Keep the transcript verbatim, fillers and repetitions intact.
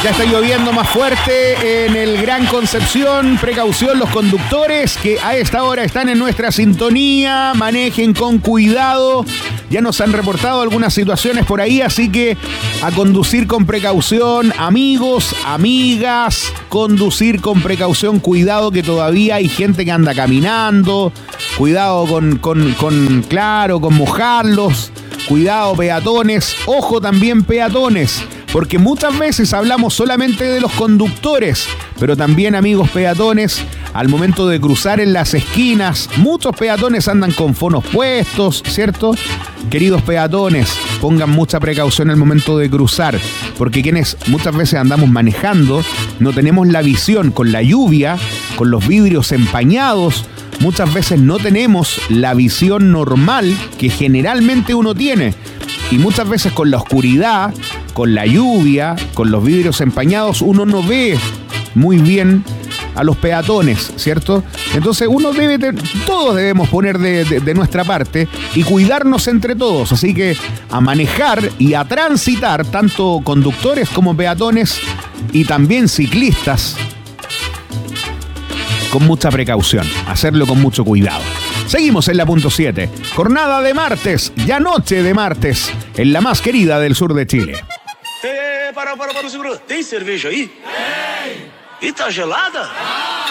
Ya está lloviendo más fuerte en el Gran Concepción. Precaución los conductores que a esta hora están en nuestra sintonía. Manejen con cuidado. Ya nos han reportado algunas situaciones por ahí, así que a conducir con precaución. Amigos, amigas, conducir con precaución. Cuidado que todavía hay gente que anda caminando. Cuidado con, con, con claro, con mojarlos. Cuidado peatones. Ojo también peatones. Porque muchas veces hablamos solamente de los conductores, pero también, amigos peatones, al momento de cruzar en las esquinas, muchos peatones andan con fonos puestos, ¿cierto? Queridos peatones, pongan mucha precaución al momento de cruzar, porque quienes muchas veces andamos manejando, no tenemos la visión con la lluvia, con los vidrios empañados. Muchas veces no tenemos la visión normal que generalmente uno tiene. Y muchas veces con la oscuridad, con la lluvia, con los vidrios empañados, uno no ve muy bien a los peatones, ¿cierto? Entonces uno debe, todos debemos poner de, de, de nuestra parte y cuidarnos entre todos. Así que a manejar y a transitar, tanto conductores como peatones y también ciclistas, con mucha precaución, hacerlo con mucho cuidado. Seguimos en la punto siete. Jornada de martes, ya noche de martes, en la más querida del sur de Chile. Eh, para, para, para, seguro. ¿Tem cerveja aí? Tem. E tá gelada?